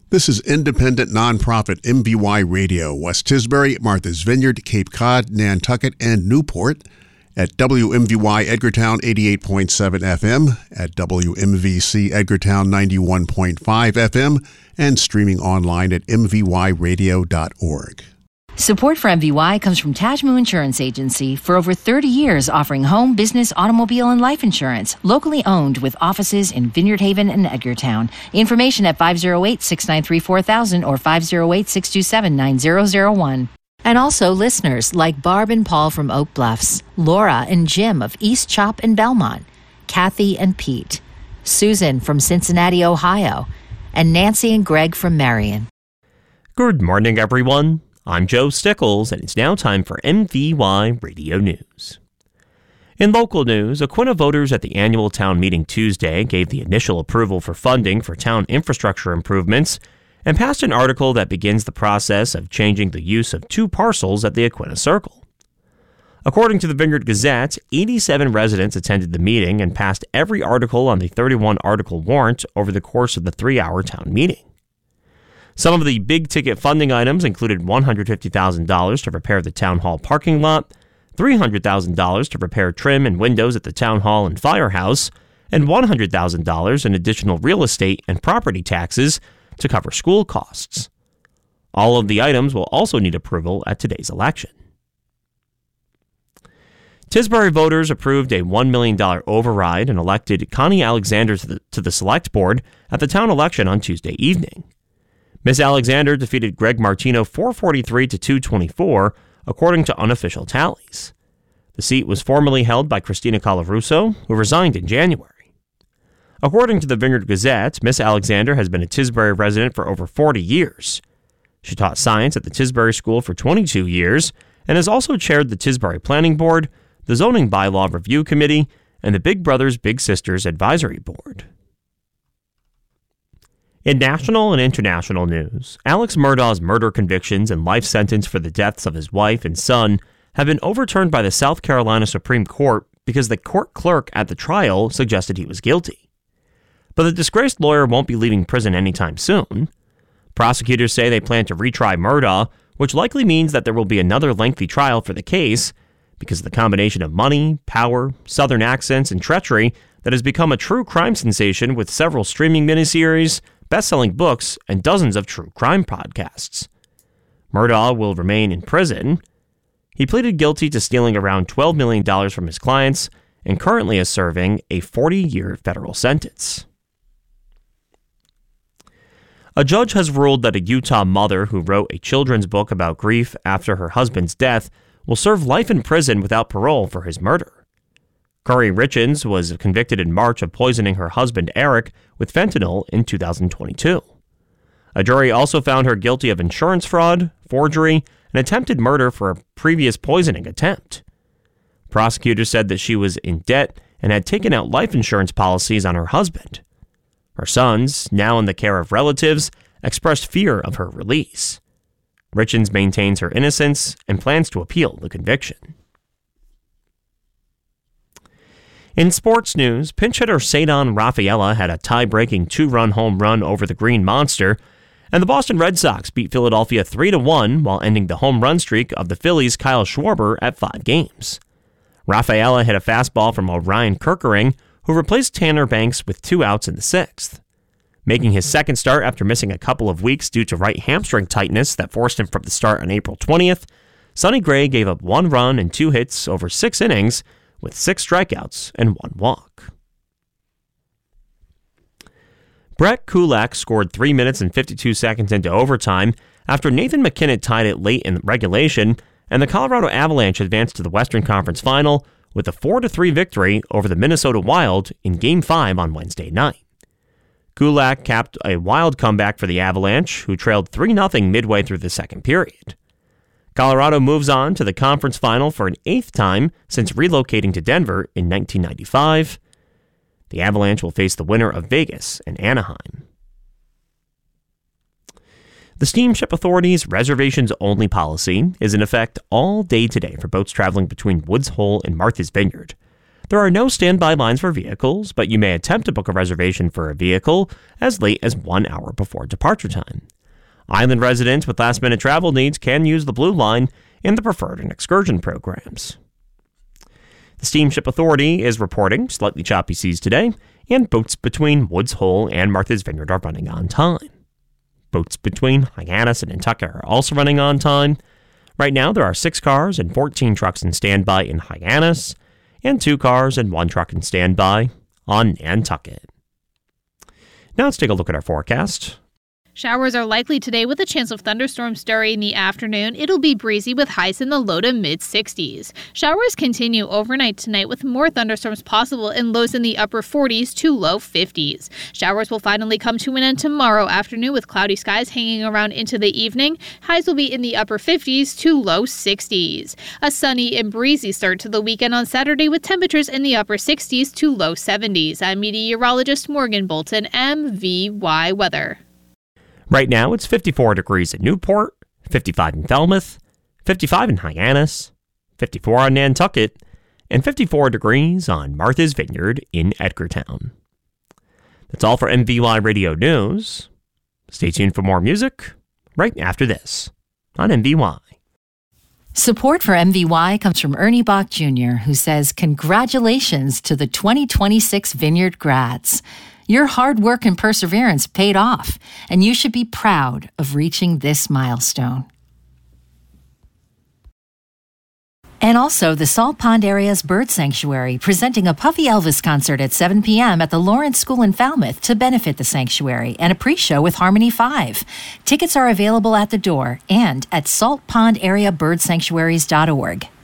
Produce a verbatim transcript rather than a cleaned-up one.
This is independent nonprofit M V Y Radio, West Tisbury, Martha's Vineyard, Cape Cod, Nantucket, and Newport at W M V Y Edgartown eighty-eight point seven F M, at W M V C Edgartown ninety-one point five F M, and streaming online at m v y radio dot org. Support for M V Y comes from Tajmu Insurance Agency, for over thirty years offering home, business, automobile, and life insurance, locally owned with offices in Vineyard Haven and Edgartown. Information at five oh eight, six nine three, four thousand or five oh eight, six two seven, nine zero zero one. And also listeners like Barb and Paul from Oak Bluffs, Laura and Jim of East Chop and Belmont, Kathy and Pete, Susan from Cincinnati, Ohio, and Nancy and Greg from Marion. Good morning, everyone. I'm Joe Stickles, and it's now time for M V Y Radio News. In local news, Aquinnah voters at the annual town meeting Tuesday gave the initial approval for funding for town infrastructure improvements and passed an article that begins the process of changing the use of two parcels at the Aquinnah Circle. According to the Vineyard Gazette, eighty-seven residents attended the meeting and passed every article on the thirty-one article warrant over the course of the three-hour town meeting. Some of the big-ticket funding items included one hundred fifty thousand dollars to repair the town hall parking lot, three hundred thousand dollars to repair trim and windows at the town hall and firehouse, and one hundred thousand dollars in additional real estate and property taxes to cover school costs. All of the items will also need approval at today's election. Tisbury voters approved a one million dollars override and elected Connie Alexander to the, to the select board at the town election on Tuesday evening. Miz Alexander defeated Greg Martino four forty-three to two twenty-four, according to unofficial tallies. The seat was formerly held by Christina Colarusso, who resigned in January. According to the Vineyard Gazette, Miss Alexander has been a Tisbury resident for over forty years. She taught science at the Tisbury School for twenty-two years and has also chaired the Tisbury Planning Board, the Zoning Bylaw Review Committee, and the Big Brothers Big Sisters Advisory Board. In national and international news, Alex Murdaugh's murder convictions and life sentence for the deaths of his wife and son have been overturned by the South Carolina Supreme Court because the court clerk at the trial suggested he was guilty. But the disgraced lawyer won't be leaving prison anytime soon. Prosecutors say they plan to retry Murdaugh, which likely means that there will be another lengthy trial for the case because of the combination of money, power, southern accents, and treachery that has become a true crime sensation with several streaming miniseries, best-selling books, and dozens of true crime podcasts. Murdaugh will remain in prison. He pleaded guilty to stealing around twelve million dollars from his clients and currently is serving a forty-year federal sentence. A judge has ruled that a Utah mother who wrote a children's book about grief after her husband's death will serve life in prison without parole for his murder. Curry Richens was convicted in March of poisoning her husband Eric with fentanyl in two thousand twenty-two. A jury also found her guilty of insurance fraud, forgery, and attempted murder for a previous poisoning attempt. Prosecutors said that she was in debt and had taken out life insurance policies on her husband. Her sons, now in the care of relatives, expressed fear of her release. Richens maintains her innocence and plans to appeal the conviction. In sports news, pinch hitter Ceddanne Rafaela had a tie-breaking two-run home run over the Green Monster, and the Boston Red Sox beat Philadelphia three to one while ending the home run streak of the Phillies' Kyle Schwarber at five games. Rafaela hit a fastball from Orion Kerkering, who replaced Tanner Banks with two outs in the sixth. Making his second start after missing a couple of weeks due to right hamstring tightness that forced him from the start on April twentieth, Sonny Gray gave up one run and two hits over six innings with six strikeouts and one walk. Brett Kulak scored three minutes and fifty-two seconds into overtime after Nathan McKinnon tied it late in regulation, and the Colorado Avalanche advanced to the Western Conference Final with a four to three victory over the Minnesota Wild in Game five on Wednesday night. Kulak capped a wild comeback for the Avalanche, who trailed three nothing midway through the second period. Colorado moves on to the conference final for an eighth time since relocating to Denver in nineteen ninety-five. The Avalanche will face the winner of Vegas and Anaheim. The Steamship Authority's reservations-only policy is in effect all day today for boats traveling between Woods Hole and Martha's Vineyard. There are no standby lines for vehicles, but you may attempt to book a reservation for a vehicle as late as one hour before departure time. Island residents with last-minute travel needs can use the Blue Line in the Preferred and Excursion programs. The Steamship Authority is reporting slightly choppy seas today, and boats between Woods Hole and Martha's Vineyard are running on time. Boats between Hyannis and Nantucket are also running on time. Right now, there are six cars and fourteen trucks in standby in Hyannis, and two cars and one truck in standby on Nantucket. Now let's take a look at our forecast. Showers are likely today with a chance of thunderstorms during the afternoon. It'll be breezy with highs in the low to mid sixties. Showers continue overnight tonight with more thunderstorms possible and lows in the upper forties to low fifties. Showers will finally come to an end tomorrow afternoon with cloudy skies hanging around into the evening. Highs will be in the upper fifties to low sixties. A sunny and breezy start to the weekend on Saturday with temperatures in the upper sixties to low seventies. I'm meteorologist Morgan Bolton, M V Y Weather. Right now, it's fifty-four degrees in Newport, fifty-five in Falmouth, fifty-five in Hyannis, fifty-four on Nantucket, and fifty-four degrees on Martha's Vineyard in Edgartown. That's all for M V Y Radio News. Stay tuned for more music right after this on M V Y. Support for M V Y comes from Ernie Bach Junior, who says, congratulations to the twenty twenty-six Vineyard grads. Your hard work and perseverance paid off, and you should be proud of reaching this milestone. And also, the Salt Pond Area's Bird Sanctuary, presenting a Puffy Elvis concert at seven p.m. at the Lawrence School in Falmouth to benefit the sanctuary, and a pre-show with Harmony five. Tickets are available at the door and at salt pond area bird sanctuaries dot org.